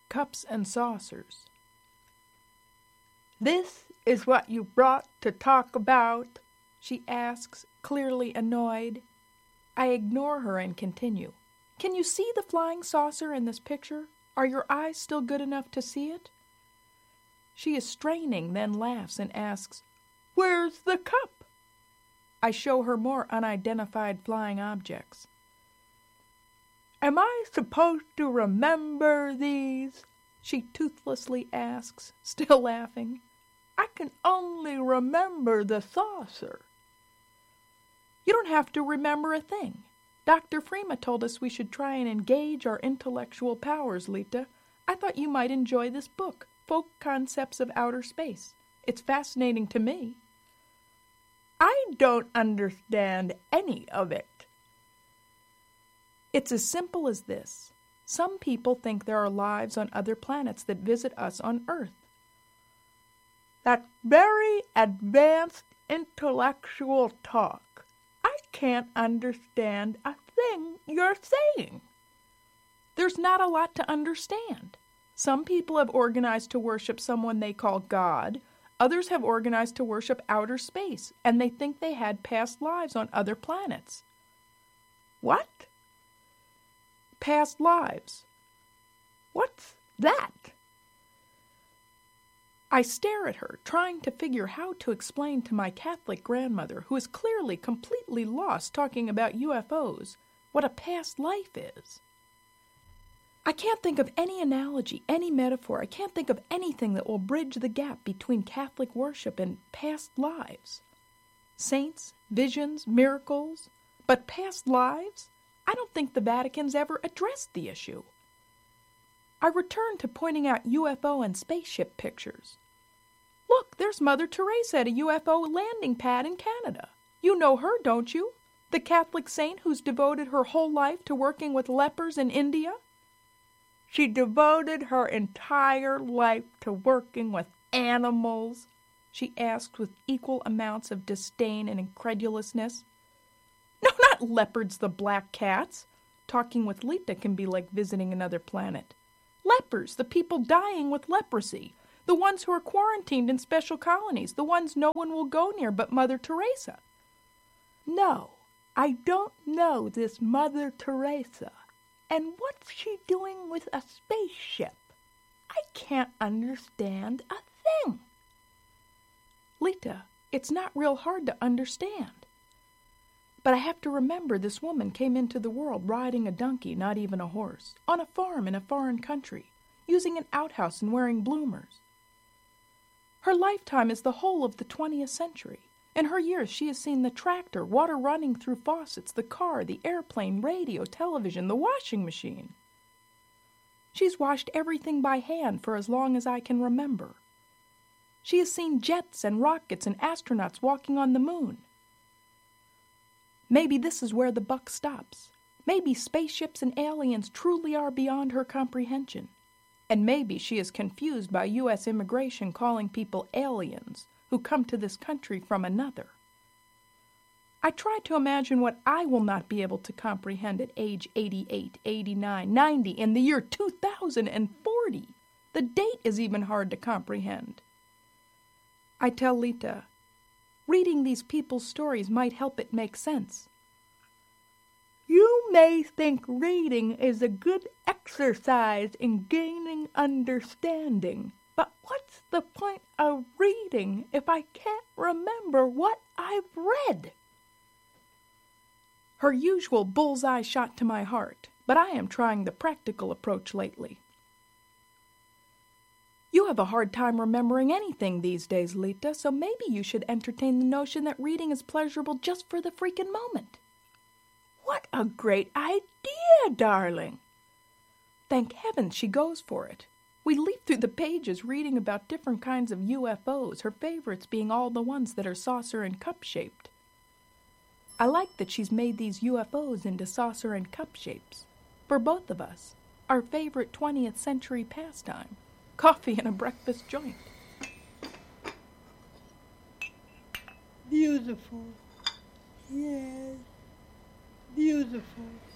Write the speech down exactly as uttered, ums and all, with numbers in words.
cups and saucers. "This is what you brought to talk about?" she asks, clearly annoyed. I ignore her and continue. "Can you see the flying saucer in this picture? Are your eyes still good enough to see it?" She is straining, then laughs and asks, "Where's the cup?" I show her more unidentified flying objects. "Am I supposed to remember these?" she toothlessly asks, still laughing. "I can only remember the saucer." "You don't have to remember a thing. Doctor Freema told us we should try and engage our intellectual powers, Lita. I thought you might enjoy this book, Folk Concepts of Outer Space. It's fascinating to me." "I don't understand any of it." It's as simple as this. Some people think there are lives on other planets that visit us on Earth. "That's very advanced intellectual talk. I can't understand a thing you're saying." There's not a lot to understand. Some people have organized to worship someone they call God. Others have organized to worship outer space, and they think they had past lives on other planets. What? Past lives. What's that? I stare at her, trying to figure how to explain to my Catholic grandmother, who is clearly completely lost talking about U F Os, what a past life is. I can't think of any analogy, any metaphor. I can't think of anything that will bridge the gap between Catholic worship and past lives. Saints, visions, miracles, but past lives? I don't think the Vatican's ever addressed the issue. I return to pointing out U F O and spaceship pictures. Look, there's Mother Teresa at a U F O landing pad in Canada. You know her, don't you? The Catholic saint who's devoted her whole life to working with lepers in India? She devoted her entire life to working with animals, she asked with equal amounts of disdain and incredulousness. No, not leopards, the black cats. Talking with Lita can be like visiting another planet. Lepers, the people dying with leprosy, the ones who are quarantined in special colonies, the ones no one will go near but Mother Teresa. No, I don't know this Mother Teresa. And what's she doing with a spaceship? I can't understand a thing. Lita, it's not real hard to understand. But I have to remember this woman came into the world riding a donkey, not even a horse, on a farm in a foreign country, using an outhouse and wearing bloomers. Her lifetime is the whole of the twentieth century. In her years, she has seen the tractor, water running through faucets, the car, the airplane, radio, television, the washing machine. She's washed everything by hand for as long as I can remember. She has seen jets and rockets and astronauts walking on the moon. Maybe this is where the buck stops. Maybe spaceships and aliens truly are beyond her comprehension. And maybe she is confused by U S immigration calling people aliens who come to this country from another. I try to imagine what I will not be able to comprehend at age eighty-eight, eighty-nine, ninety, in the year two thousand forty. The date is even hard to comprehend. I tell Lita, reading these people's stories might help it make sense. You may think reading is a good exercise in gaining understanding, but what's the point of reading if I can't remember what I've read? Her usual bullseye shot to my heart, but I am trying the practical approach lately. You have a hard time remembering anything these days, Lita, so maybe you should entertain the notion that reading is pleasurable just for the freaking moment. What a great idea, darling! Thank heavens she goes for it. We leaf through the pages reading about different kinds of U F Os, her favorites being all the ones that are saucer and cup-shaped. I like that she's made these U F Os into saucer and cup shapes. For both of us, our favorite twentieth century pastime. Coffee and a breakfast joint. Beautiful. Yes. Beautiful.